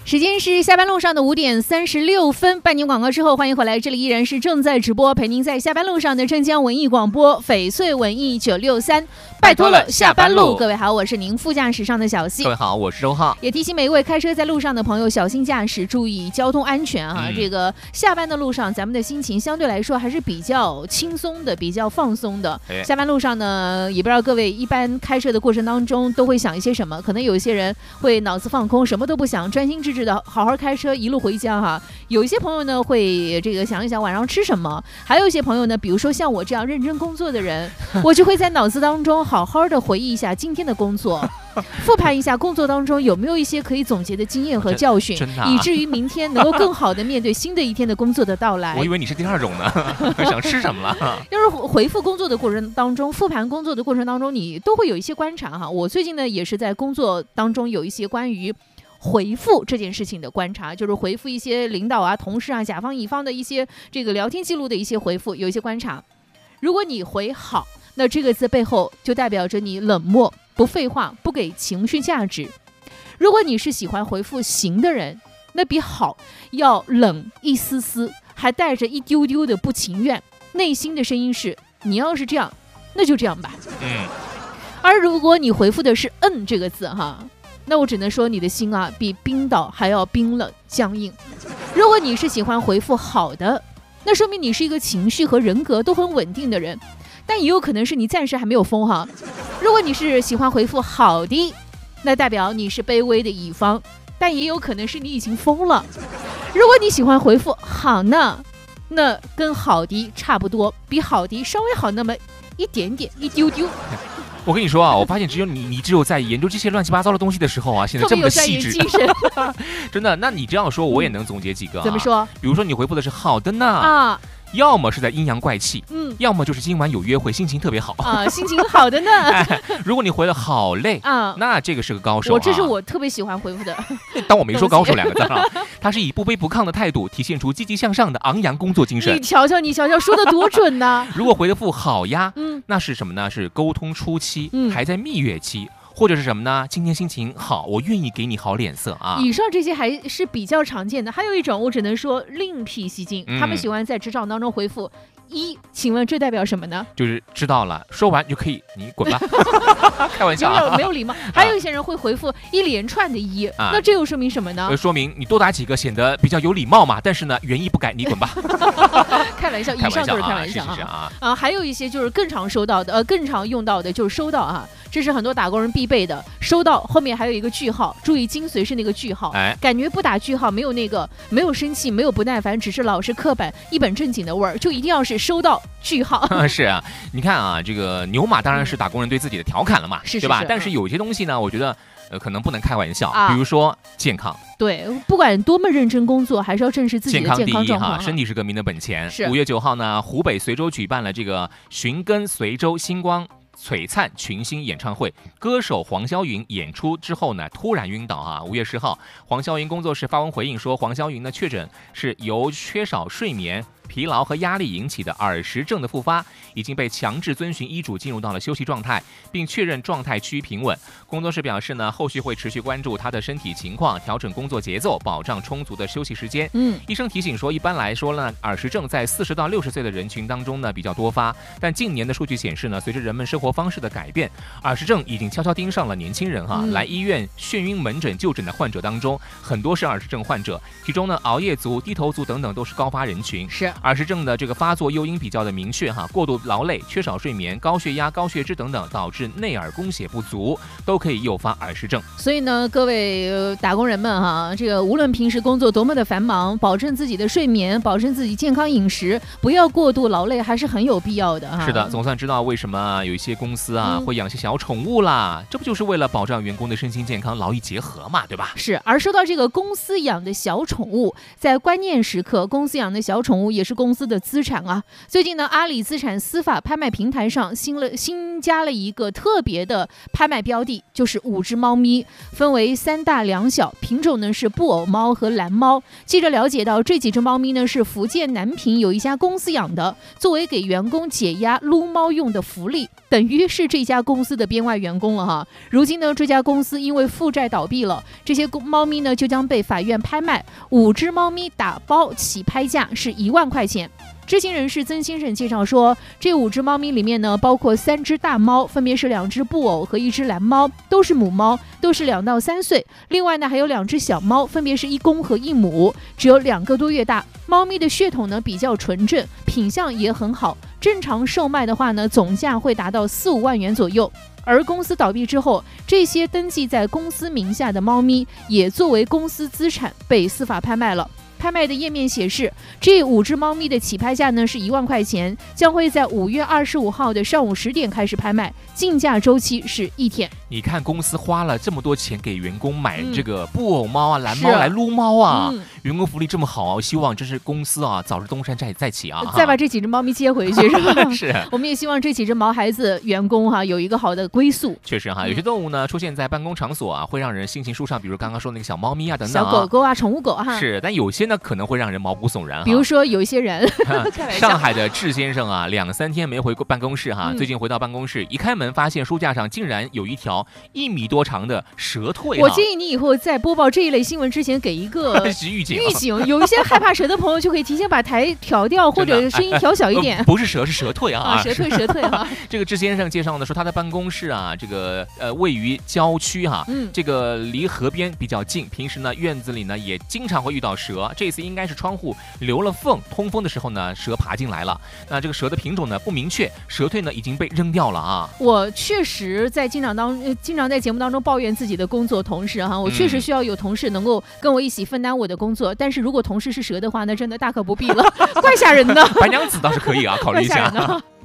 时间是下班路上的5:36，半年广告之后，欢迎回来，这里依然是正在直播，陪您在下班路上的镇江文艺广播翡翠文艺963，拜托了下班路。各位好，我是您副驾驶上的小溪。 各位好，我是周浩。 也提醒每一位开车在路上的朋友小心驾驶，注意交通安全啊。这个下班的路上，咱们的心情相对来说还是比较轻松的，比较放松的。下班路上呢，也不知道各位一般开车的过程当中都会想一些什么，可能有一些人会脑子放空，什么都不想，专心致志的好好开车一路回家哈。有一些朋友呢会这个想一想晚上吃什么，还有一些朋友呢，比如说像我这样认真工作的人，我就会在脑子当中好好的回忆一下今天的工作，复盘一下工作当中有没有一些可以总结的经验和教训，以至于明天能够更好的面对新的一天的工作的到来。 我以为你是第二种呢，想吃什么了？ 就是回复工作的过程当中，复盘工作的过程当中，你都会有一些观察哈。我最近呢也是在工作当中有一些关于回复这件事情的观察，就是回复一些领导啊、同事啊、甲方乙方的一些这个聊天记录的一些回复，有一些观察。如果你回好，那这个字背后就代表着你冷漠、不废话、不给情绪价值。如果你是喜欢回复行的人，那比好要冷一丝丝，还带着一丢丢的不情愿，内心的声音是你要是这样那就这样吧。而如果你回复的是这个字哈，那我只能说你的心啊比冰岛还要冰冷僵硬。如果你是喜欢回复好的，那说明你是一个情绪和人格都很稳定的人，但也有可能是你暂时还没有疯哈。如果你是喜欢回复好的，那代表你是卑微的乙方，但也有可能是你已经疯了。如果你喜欢回复好呢，那跟好的差不多，比好的稍微好那么一点点，一丢丢。 我跟你说啊，我发现只有在研究这些乱七八糟的东西的时候啊，显得这么的细致。真的，那你这样说，我也能总结几个啊。 怎么说？ 比如说你回复的是好的呢啊，要么是在阴阳怪气，要么就是今晚有约会，心情特别好啊，心情好的呢。 如果你回了好累啊，那这个是个高手啊。 这是我特别喜欢回复的。 当我没说高手两个字啊，他是以不卑不亢的态度，体现出积极向上的昂扬工作精神。 你瞧瞧，说的多准呢。 如果回复好呀，那是什么呢？是沟通初期，还在蜜月期。或者是什么呢？今天心情好，我愿意给你好脸色啊。 以上这些还是比较常见的，还有一种我只能说另辟蹊径，他们喜欢在职场当中回复请问这代表什么呢？ 就是知道了，说完就可以你滚吧。开玩笑没有礼貌。还有一些人会回复一连串的那这又说明什么呢？ 说明你多打几个显得比较有礼貌嘛，但是呢原意不改，你滚吧。 开玩笑，以上都是开玩笑啊。还有一些就是更常收到的更常用到的就是收到啊，这是很多打工人必备的。收到后面还有一个句号，注意精髓是那个句号，感觉不打句号没有生气，没有不耐烦，只是老实刻板一本正经的味儿，就一定要是收到句号。 是啊，你看啊，这个牛马当然是打工人对自己的调侃了嘛，对吧？但是有些东西呢，我觉得可能不能开玩笑，比如说健康。 对，不管多么认真工作，还是要正视自己的健康状况。 身体是革命的本钱。 是。 5月9号呢，湖北随州举办了这个寻根随州星光璀璨群星演唱会，歌手黄霄云演出之后呢，突然晕倒啊。5月10号，黄霄云工作室发文回应说，黄霄云呢确诊是由缺少睡眠、疲劳和压力引起的耳石症的复发，已经被强制遵循医嘱进入到了休息状态，并确认状态趋于平稳。工作室表示呢，后续会持续关注他的身体情况，调整工作节奏，保障充足的休息时间。医生提醒说，一般来说呢，耳石症在40到60岁的人群当中呢比较多发，但近年的数据显示呢，随着人们生活方式的改变，耳石症已经悄悄盯上了年轻人哈。来医院眩晕门诊就诊的患者当中，很多是耳石症患者，其中呢，熬夜族、低头族等等都是高发人群。 是。 耳石症的这个发作诱因比较的明确哈，过度劳累、缺少睡眠、高血压、高血脂等等，导致内耳供血不足，都可以诱发耳石症。 所以呢，各位打工人们哈，这个无论平时工作多么的繁忙，保证自己的睡眠，保证自己健康饮食，不要过度劳累，还是很有必要的哈。 是的，总算知道为什么有一些公司啊会养些小宠物啦，这不就是为了保障员工的身心健康，劳逸结合嘛，对吧？ 是。而说到这个公司养的小宠物，在关键时刻，公司养的小宠物也是公司的资产啊。最近呢，阿里资产司法拍卖平台上新加了一个特别的拍卖标的，就是5只猫咪，分为3大2小，品种呢是布偶猫和蓝猫。记者了解到，这几只猫咪呢是福建南平有一家公司养的，作为给员工解压撸猫用的福利。 等于是这家公司的编外员工了哈。如今呢，这家公司因为负债倒闭了，这些猫咪呢就将被法院拍卖，5只猫咪打包起拍价是1万块钱。知情人士曾先生介绍说，这5只猫咪里面呢，包括3只大猫，分别是2只布偶和1只蓝猫，都是母猫，都是2到3岁。另外呢，还有2只小猫，分别是1公和1母，只有2个多月大。猫咪的血统呢比较纯正，品相也很好。正常售卖的话呢，总价会达到4-5万元左右。而公司倒闭之后，这些登记在公司名下的猫咪也作为公司资产被司法拍卖了。拍卖的页面显示，这5只猫咪的起拍价呢是1万块钱，将会在5月25号的上午10点开始拍卖，竞价周期是1天。 你看公司花了这么多钱给员工买这个布偶猫啊、蓝猫来撸猫啊，员工福利这么好啊，希望这是公司啊早日东山再起啊， 再把这几只猫咪接回去是吧？ 是， 我们也希望这几只毛孩子员工哈有一个好的归宿。 确实哈，有些动物呢出现在办公场所啊，会让人心情舒畅，比如刚刚说那个小猫咪啊等等小狗狗啊、宠物狗哈。 是，但有些呢可能会让人毛骨悚然。 比如说有一些人， 上海的智先生啊，2-3天没回过办公室哈，最近回到办公室，一开门发现书架上竟然有一条1米多长的蛇退。 我建议你以后在播报这一类新闻之前给一个预警，有一些害怕蛇的朋友就可以提前把台调掉，或者声音调小一点。 不是蛇，是蛇退啊！ 蛇退啊！ 这个智先生介绍呢说，他的办公室啊，这个位于郊区哈，这个离河边比较近，平时呢院子里呢也经常会遇到蛇。这次应该是窗户留了缝，通风的时候呢，蛇爬进来了。那这个蛇的品种呢不明确，蛇退呢已经被扔掉了啊。 我确实在经常在节目当中抱怨自己的工作同事哈，我确实需要有同事能够跟我一起分担我的工作，但是如果同事是蛇的话，那真的大可不必了，怪吓人的。 白娘子倒是可以啊，考虑一下。